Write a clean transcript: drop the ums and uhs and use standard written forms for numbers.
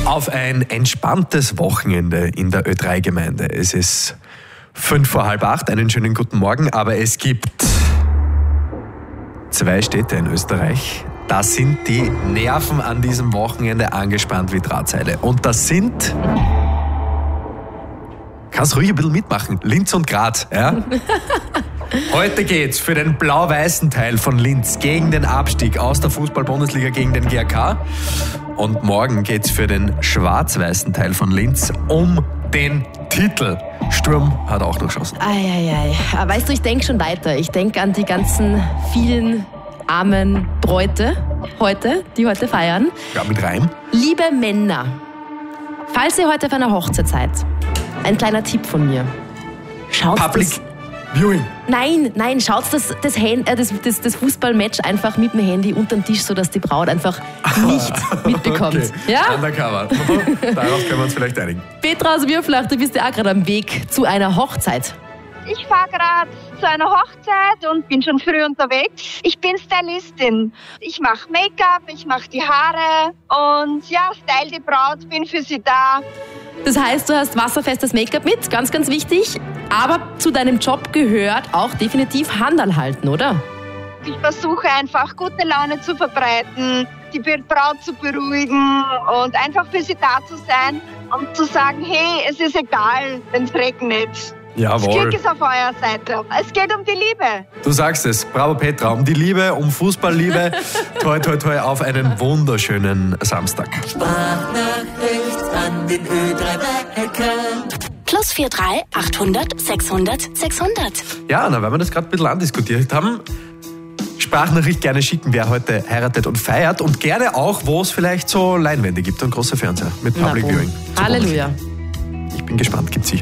Auf ein entspanntes Wochenende in der Ö3-Gemeinde. Es ist 7:45, einen schönen guten Morgen, aber es gibt 2 Städte in Österreich. Da sind die Nerven an diesem Wochenende angespannt wie Drahtseile. Und das sind... Kannst ruhig ein bisschen mitmachen. Linz und Graz, ja? Heute geht's für den blau-weißen Teil von Linz gegen den Abstieg aus der Fußball-Bundesliga gegen den GAK. Und morgen geht's für den schwarz-weißen Teil von Linz um den Titel. Sturm hat auch noch Chancen. Weißt du, ich denke schon weiter. Ich denke an die ganzen vielen armen Bräute heute, die heute feiern. Ja, mit Reim. Liebe Männer, falls ihr heute auf einer Hochzeit seid, ein kleiner Tipp von mir. Schaut Public Viewing. Nein, schaut das Fußballmatch einfach mit dem Handy unter den Tisch, sodass die Braut einfach nicht mitbekommt. Okay. Ja? Undercover. Darauf können wir uns vielleicht einigen. Petra aus Würflach, du bist ja auch gerade am Weg zu einer Hochzeit. Ich fahre gerade zu einer Hochzeit und bin schon früh unterwegs. Ich bin Stylistin. Ich mache Make-up, ich mache die Haare und ja, style die Braut, bin für sie da. Das heißt, du hast wasserfestes Make-up mit, ganz, ganz wichtig. Aber zu deinem Job gehört auch definitiv Handl halten, oder? Ich versuche einfach gute Laune zu verbreiten, die Braut zu beruhigen und einfach für sie da zu sein und zu sagen, hey, es ist egal, wenn es regnet. Jawohl. Das Glück ist auf eurer Seite. Es geht um die Liebe. Du sagst es. Bravo Petra. Um die Liebe, um Fußballliebe. Toi, toi, toi auf einen wunderschönen Samstag. Sprachnachricht an den Ö3-Wecker. +43 800 600 600. Ja, weil wir das gerade ein bisschen andiskutiert haben. Sprachnachricht gerne schicken, wer heute heiratet und feiert. Und gerne auch, wo es vielleicht so Leinwände gibt und große Fernseher mit Public Viewing. Halleluja. Ich bin gespannt, gibt's sicher.